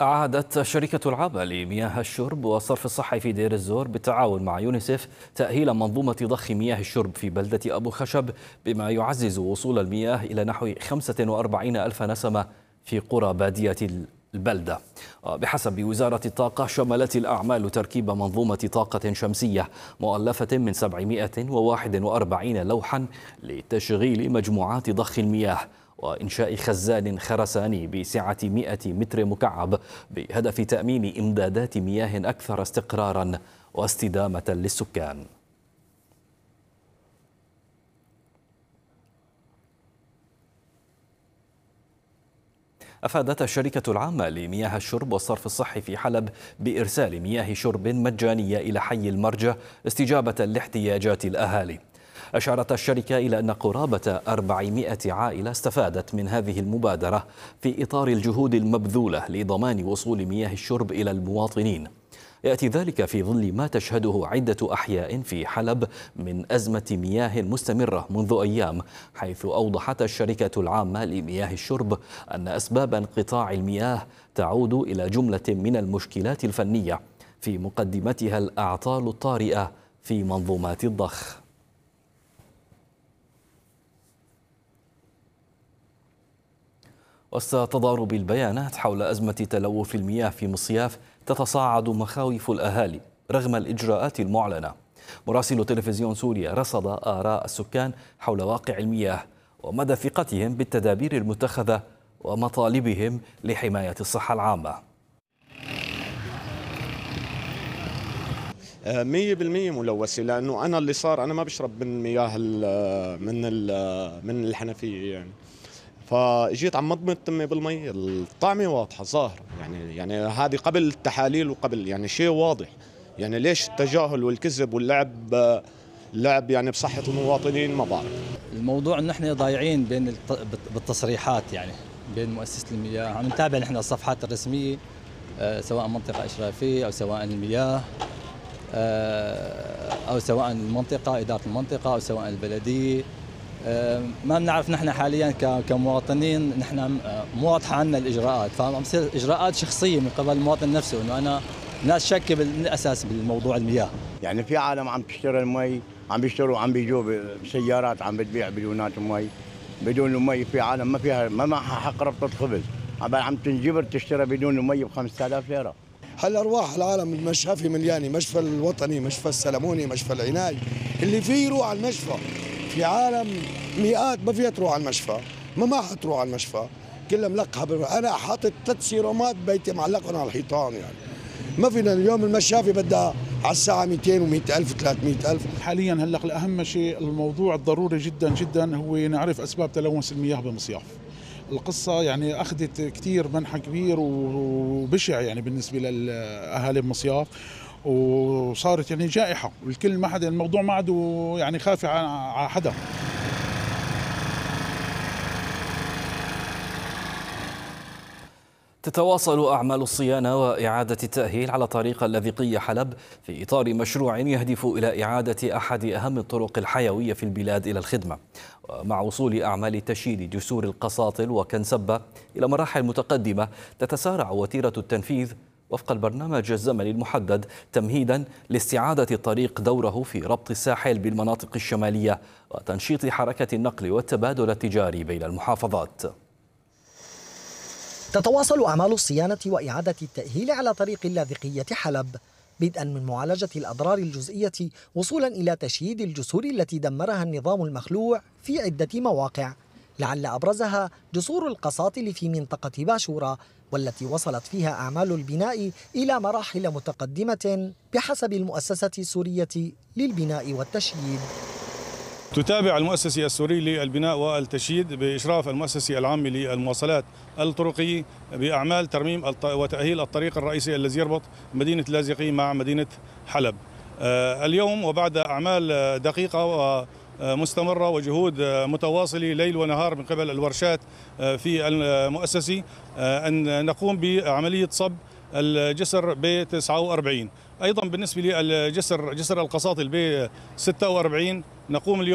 أعادت شركة العامة لمياه الشرب والصرف الصحي في دير الزور بالتعاون مع يونيسف تأهيل منظومة ضخ مياه الشرب في بلدة أبو خشب، بما يعزز وصول المياه إلى نحو 45 ألف نسمة في قرى بادية البلدة. بحسب وزارة الطاقة، شملت الأعمال تركيب منظومة طاقة شمسية مؤلفة من 741 لوحا لتشغيل مجموعات ضخ المياه، وإنشاء خزان خرساني بسعة 100 متر مكعب بهدف تأمين إمدادات مياه أكثر استقرارا واستدامة للسكان. أفادت الشركة العامة لمياه الشرب والصرف الصحي في حلب بإرسال مياه شرب مجانية إلى حي المرجة استجابة لاحتياجات الأهالي. أشارت الشركة إلى أن قرابة 400 عائلة استفادت من هذه المبادرة في إطار الجهود المبذولة لضمان وصول مياه الشرب إلى المواطنين. يأتي ذلك في ظل ما تشهده عدة أحياء في حلب من أزمة مياه مستمرة منذ أيام، حيث أوضحت الشركة العامة لمياه الشرب أن أسباب انقطاع المياه تعود إلى جملة من المشكلات الفنية، في مقدمتها الأعطال الطارئة في منظومات الضخ. وسط تضارب البيانات حول أزمة تلوث المياه في مصياف، تتصاعد مخاوف الأهالي رغم الإجراءات المعلنة. مراسل تلفزيون سوريا رصد آراء السكان حول واقع المياه ومدى ثقتهم بالتدابير المتخذة ومطالبهم لحماية الصحة العامة. 100% ملوثة، لأنه أنا اللي صار أنا ما بشرب من مياه من الحنفية فاجيت عم مضمض تمي بالمي، الطعمه واضحه ظاهره، يعني هذه قبل التحاليل وقبل شيء واضح. ليش التجاهل والكذب واللعب بصحه المواطنين؟ ما بعرف. الموضوع انه احنا ضايعين بالتصريحات، بين مؤسسه المياه. عم نتابع نحن الصفحات الرسميه، سواء منطقه اشرافيه او سواء المياه، او سواء المنطقه اداره المنطقه او سواء البلديه. ما بنعرف نحن حاليا كمواطنين، نحن مو واضحه عنا الاجراءات، فعم تصير اجراءات شخصيه من قبل المواطن نفسه، انه انا ناس شاكه بالاساس بالموضوع المياه. في عالم عم تشتري المي، عم بيشتروا، عم بيجوا بسيارات عم بتبيع بدونات مي، بدون المي. في عالم ما معها حق ربطة خبز، عم تنجبر تشتري بدون المي ب 5000 ليره. هل ارواح العالم المشافي مليانه، مشفى الوطني، مشفى السلموني، مشفى العناي، اللي فيه يروح على المشفى. في عالم مئات ما فيها تروح على المشفى، ما حتروح على المشفى، كلها ملقحه. انا حاطط 3 سيرومات بيتي معلقهم على الحيطان، ما فينا اليوم المشافي بدها على الساعه 200 و100 الف و300 الف. حاليا هلا الاهم شيء، الموضوع الضروري جدا جدا هو نعرف اسباب تلوث المياه بمصياف. القصه اخذت كثير منحى كبير وبشع بالنسبه للاهالي بمصياف، وصارت جائحه، والكل ما حدا، الموضوع ما عاد خافي على حدا. تتواصل أعمال الصيانة وإعادة التأهيل على طريق اللاذقية حلب في إطار مشروع يهدف إلى إعادة أحد أهم الطرق الحيوية في البلاد إلى الخدمة، ومع وصول أعمال تشييد جسور القساطل وكنسبة إلى مراحل متقدمة، تتسارع وتيرة التنفيذ وفق البرنامج الزمني المحدد، تمهيدا لاستعادة الطريق دوره في ربط الساحل بالمناطق الشمالية وتنشيط حركة النقل والتبادل التجاري بين المحافظات. تتواصل أعمال الصيانة وإعادة التأهيل على طريق اللاذقية حلب، بدءا من معالجة الأضرار الجزئية وصولا إلى تشييد الجسور التي دمرها النظام المخلوع في عدة مواقع، لعل أبرزها جسور القساطل في منطقة باشورة، والتي وصلت فيها أعمال البناء إلى مراحل متقدمة بحسب المؤسسة السورية للبناء والتشييد. تتابع المؤسسة السورية للبناء والتشييد بإشراف المؤسسة العامة للمواصلات الطرقية بأعمال ترميم وتأهيل الطريق الرئيسي الذي يربط مدينة اللاذقية مع مدينة حلب. اليوم وبعد أعمال دقيقة ومستمرة وجهود متواصلة ليل ونهار من قبل الورشات في المؤسسة، أن نقوم بعملية صب الجسر ب 49. أيضا بالنسبة للجسر القساطل ب 46 نقوم اليوم